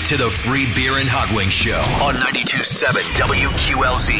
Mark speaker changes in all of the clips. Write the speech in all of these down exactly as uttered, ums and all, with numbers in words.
Speaker 1: to the Free Beer and Hot Wings Show on ninety-two point seven W Q L Z,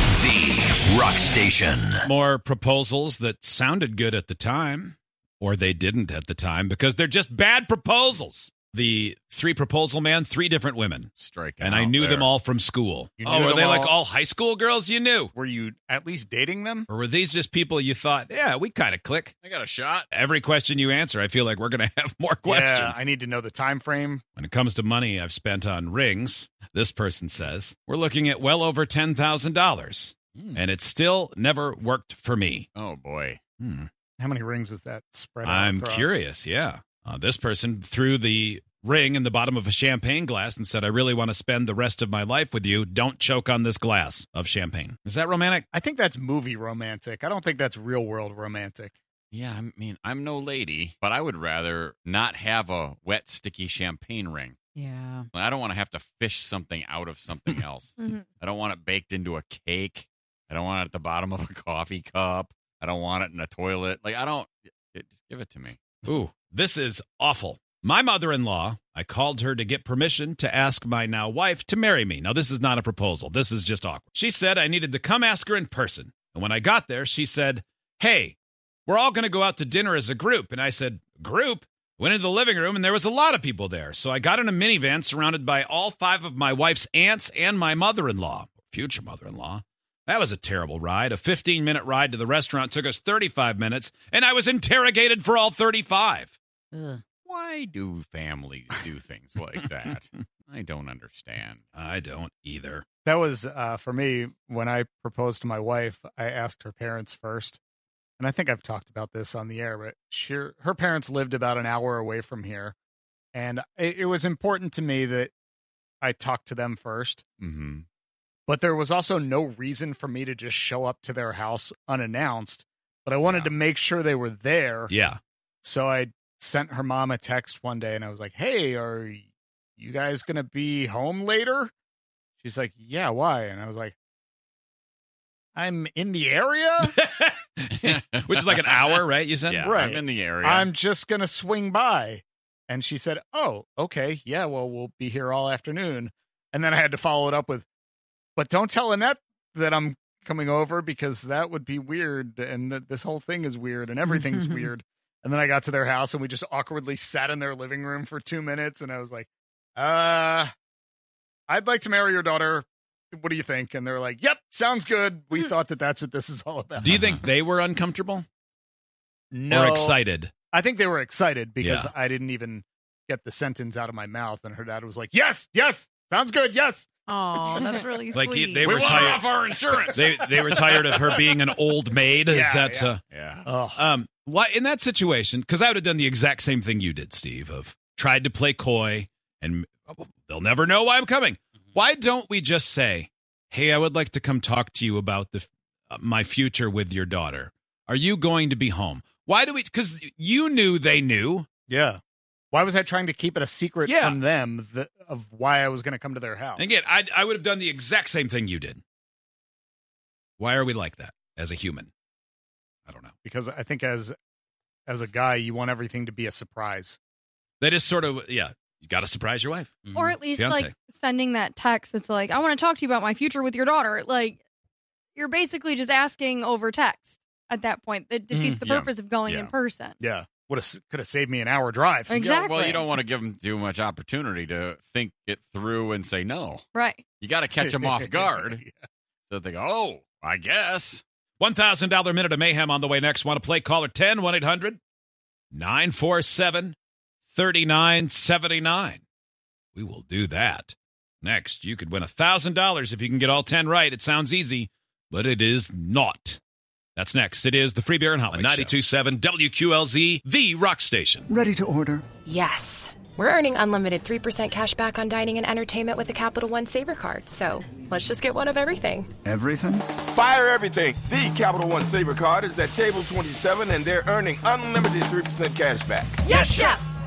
Speaker 1: the rock station.
Speaker 2: More proposals that sounded good at the time, or they didn't at the time, because they're just bad proposals. The three proposal man, three different women.
Speaker 3: Strike
Speaker 2: And I knew
Speaker 3: there.
Speaker 2: them all from school.
Speaker 3: You
Speaker 2: Oh,
Speaker 3: knew
Speaker 2: were
Speaker 3: them
Speaker 2: they
Speaker 3: all?
Speaker 2: like all high school girls you knew?
Speaker 3: Were you at least dating them?
Speaker 2: Or were these just people you thought, yeah, we kind of click?
Speaker 3: I got a shot.
Speaker 2: Every question you answer, I feel like we're going to have more questions.
Speaker 3: Yeah, I need to know the time frame.
Speaker 2: When it comes to money I've spent on rings, this person says, we're looking at well over ten thousand dollars.
Speaker 3: Mm.
Speaker 2: And it still never worked for me.
Speaker 3: Oh, boy.
Speaker 2: Hmm.
Speaker 3: How many rings is that spread out
Speaker 2: I'm
Speaker 3: across?
Speaker 2: curious, yeah. Uh, this person threw the ring in the bottom of a champagne glass and said, I really want to spend the rest of my life with you. Don't choke on this glass of champagne. Is that romantic?
Speaker 3: I think that's movie romantic. I don't think that's real world romantic.
Speaker 4: Yeah, I mean, I'm no lady, but I would rather not have a wet, sticky champagne ring.
Speaker 5: Yeah.
Speaker 4: I don't want to have to fish something out of something else.
Speaker 5: Mhm.
Speaker 4: I don't want it baked into a cake. I don't want it at the bottom of a coffee cup. I don't want it in a toilet. Like, I don't, it, just give it to me.
Speaker 2: Ooh, this is awful. My mother-in-law, I called her to get permission to ask my now wife to marry me. Now, this is not a proposal. This is just awkward. She said I needed to come ask her in person. And when I got there, she said, hey, we're all going to go out to dinner as a group. And I said, group? Went into the living room, and there was a lot of people there. So I got in a minivan surrounded by all five of my wife's aunts and my mother-in-law, future mother-in-law. That was a terrible ride. A fifteen-minute ride to the restaurant took us thirty-five minutes, and I was interrogated for all thirty-five.
Speaker 5: Ugh.
Speaker 4: Why do families do things like that? I don't understand.
Speaker 2: I don't either.
Speaker 3: That was, uh, for me, when I proposed to my wife, I asked her parents first. And I think I've talked about this on the air, but she, her parents lived about an hour away from here. And it, it was important to me that I talked to them first.
Speaker 4: Mm-hmm.
Speaker 3: But there was also no reason for me to just show up to their house unannounced. But I wanted
Speaker 4: Yeah.
Speaker 3: to make sure they were there.
Speaker 2: Yeah.
Speaker 3: So I sent her mom a text one day, and I was like, hey, are you guys going to be home later? She's like, yeah, why? And I was like, I'm in the area.
Speaker 2: Which is like an hour, right? You said?
Speaker 4: Yeah,
Speaker 3: Right.
Speaker 4: I'm in the area.
Speaker 3: I'm just going to swing by. And she said, oh, okay. Yeah, well, we'll be here all afternoon. And then I had to follow it up with, but don't tell Annette that I'm coming over, because that would be weird. And th- this whole thing is weird and everything's weird. And then I got to their house, and we just awkwardly sat in their living room for two minutes. And I was like, uh, I'd like to marry your daughter. What do you think? And they're like, yep, sounds good. We thought that that's what this is all about.
Speaker 2: Do you think they were uncomfortable
Speaker 3: no,
Speaker 2: or excited?
Speaker 3: I think they were excited because
Speaker 2: Yeah.
Speaker 3: I didn't even get the sentence out of my mouth. And her dad was like, yes, yes, sounds good. Yes.
Speaker 5: Oh, that's really
Speaker 2: Like,
Speaker 5: sweet.
Speaker 2: he- they
Speaker 4: we
Speaker 2: were
Speaker 4: want
Speaker 2: tired-
Speaker 4: off our insurance.
Speaker 2: They they were tired of her being an old maid. Is
Speaker 3: Yeah,
Speaker 2: that
Speaker 3: yeah.
Speaker 2: uh,
Speaker 4: yeah.
Speaker 3: Oh,
Speaker 2: um why in that situation? Because I would have done the exact same thing you did, Steve. Of tried to play coy, and they'll never know why I'm coming. Why don't we just say, "Hey, I would like to come talk to you about the uh, my future with your daughter. Are you going to be home?" Why do we? Because you knew they knew.
Speaker 3: yeah. Why was I trying to keep it a secret
Speaker 2: Yeah.
Speaker 3: from them that, of why I was going to come to their house?
Speaker 2: And again, I I would have done the exact same thing you did. Why are we like that as a human? I don't know.
Speaker 3: Because I think as as a guy, you want everything to be a surprise.
Speaker 2: That is sort of yeah. You got to surprise your wife.
Speaker 5: Or at least,
Speaker 2: Fiancé.
Speaker 5: like, sending that text that's like, I want to talk to you about my future with your daughter. Like, you're basically just asking over text at that point. That defeats
Speaker 3: Mhm.
Speaker 5: the
Speaker 4: Yeah.
Speaker 5: purpose of going
Speaker 4: Yeah.
Speaker 5: in person.
Speaker 3: Yeah. Would have could have saved me an hour drive.
Speaker 5: Ex-
Speaker 4: Yeah, well,
Speaker 5: Exactly.
Speaker 4: you don't want to give them too much opportunity to think it through and say no.
Speaker 5: Right.
Speaker 4: You got to catch them off guard.
Speaker 3: Yeah.
Speaker 4: So they go, oh, I guess.
Speaker 2: one thousand dollars Minute of Mayhem on the way next. Want to play? Caller ten, one eight hundred nine four seven three nine seven nine. We will do that. Next, you could win one thousand dollars if you can get all ten right. It sounds easy, but it is not. That's next. It is the Free Beer and Hot Wings Show. ninety-two point seven W Q L Z, the rock station.
Speaker 6: Ready to order.
Speaker 7: Yes. We're earning unlimited three percent cash back on dining and entertainment with a Capital One Saver card. So let's just get one of everything.
Speaker 6: Everything?
Speaker 8: Fire everything. The Capital One Saver card is at table twenty-seven, and they're earning unlimited three percent cash back.
Speaker 7: Yes, Chef!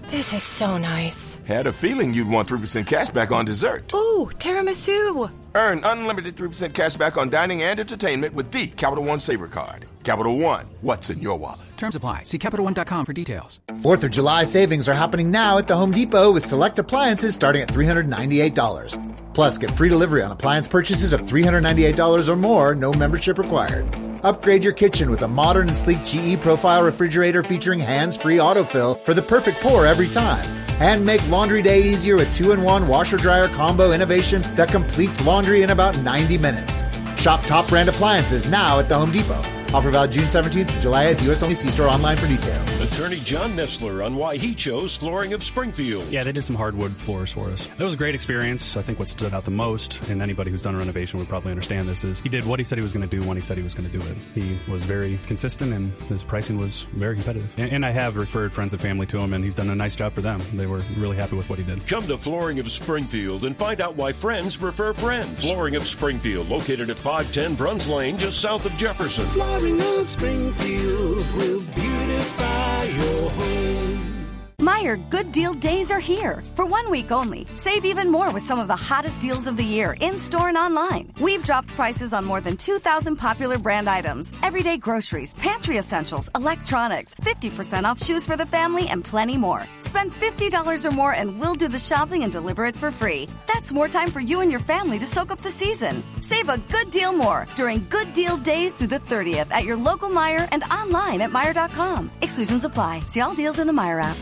Speaker 7: This is so nice.
Speaker 8: Had a feeling you'd want three percent cash back on dessert.
Speaker 7: Ooh, tiramisu.
Speaker 8: Earn unlimited three percent cash back on dining and entertainment with the Capital One Saver Card. Capital One, what's in your wallet?
Speaker 6: Terms apply. See Capital One dot com for details.
Speaker 9: Fourth of July savings are happening now at the Home Depot with select appliances starting at three hundred ninety-eight dollars. Plus, get free delivery on appliance purchases of three hundred ninety-eight dollars or more, no membership required. Upgrade your kitchen with a modern and sleek G E Profile refrigerator featuring hands-free autofill for the perfect pour every time. And make laundry day easier with two in one washer-dryer combo innovation that completes laundry in about ninety minutes. Shop top brand appliances now at the Home Depot. Offer valid June seventeenth to July eighth. U S only. See store online for details.
Speaker 10: Attorney John Nestler on why he chose Flooring of Springfield.
Speaker 11: Yeah, they did some hardwood floors for us. It was a great experience. I think what stood out the most, and anybody who's done a renovation would probably understand this, is he did what he said he was going to do when he said he was going to do it. He was very consistent, and his pricing was very competitive. And, and I have referred friends and family to him, and he's done a nice job for them. They were really happy with what he did.
Speaker 10: Come to Flooring of Springfield and find out why friends refer friends. Flooring of Springfield, located at five ten Bruns Lane, just south of Jefferson.
Speaker 12: Flooring of Springfield will beautify your home.
Speaker 13: Meijer Good Deal Days are here. For one week only, save even more with some of the hottest deals of the year in-store and online. We've dropped prices on more than two thousand popular brand items, everyday groceries, pantry essentials, electronics, fifty percent off shoes for the family, and plenty more. Spend fifty dollars or more and we'll do the shopping and deliver it for free. That's more time for you and your family to soak up the season. Save a good deal more during Good Deal Days through the thirtieth at your local Meijer and online at Meijer dot com. Exclusions apply. See all deals in the Meijer app.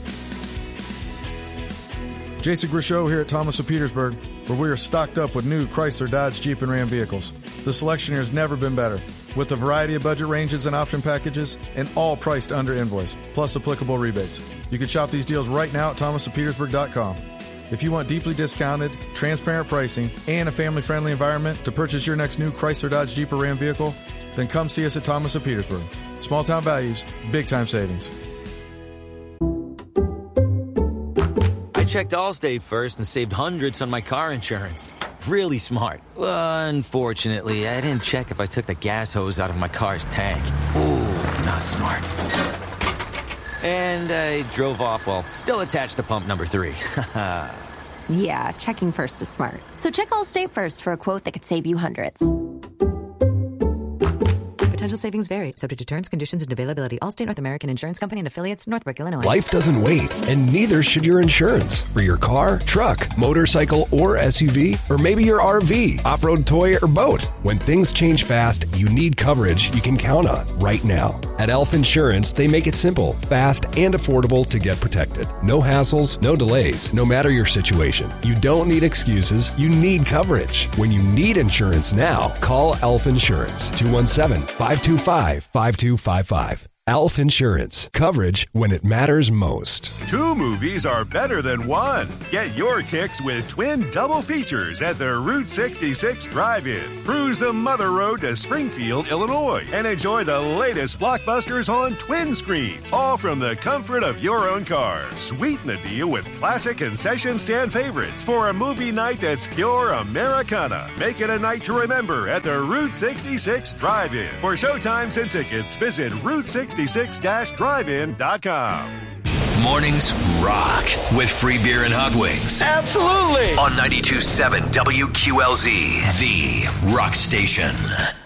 Speaker 14: Jason Grishow here at Thomas of Petersburg, where we are stocked up with new Chrysler, Dodge, Jeep, and Ram vehicles. The selection here has never been better, with a variety of budget ranges and option packages, and all priced under invoice, plus applicable rebates. You can shop these deals right now at thomas of petersburg dot com. If you want deeply discounted, transparent pricing, and a family-friendly environment to purchase your next new Chrysler, Dodge, Jeep, or Ram vehicle, then come see us at Thomas of Petersburg. Small-town values, big-time savings.
Speaker 15: I checked Allstate first and saved hundreds on my car insurance. Really smart. Unfortunately, I didn't check if I took the gas hose out of my car's tank. Ooh, not smart. And I drove off while still attached to pump number three.
Speaker 16: Yeah, checking first is smart. So check Allstate first for a quote that could save you hundreds.
Speaker 17: Potential savings vary, subject to terms, conditions, and availability. Allstate North American Insurance Company and affiliates, Northbrook, Illinois.
Speaker 18: Life doesn't wait, and neither should your insurance. For your car, truck, motorcycle, or S U V, or maybe your R V, off-road toy, or boat. When things change fast, you need coverage you can count on right now. At Elf Insurance, they make it simple, fast, and affordable to get protected. No hassles, no delays, no matter your situation. You don't need excuses, you need coverage. When you need insurance now, call Elf Insurance, two one seven, five two five, five two five five. Elf Insurance. Coverage when it matters most.
Speaker 19: Two movies are better than one. Get your kicks with twin double features at the Route sixty-six Drive-In. Cruise the Mother Road to Springfield, Illinois, and enjoy the latest blockbusters on twin screens, all from the comfort of your own car. Sweeten the deal with classic concession stand favorites for a movie night that's pure Americana. Make it a night to remember at the Route sixty-six Drive-In. For showtimes and tickets, visit Route sixty-six drive in dot com.
Speaker 1: Mornings rock with free beer and hot wings.
Speaker 12: Absolutely.
Speaker 1: On ninety-two point seven W Q L Z, the rock station.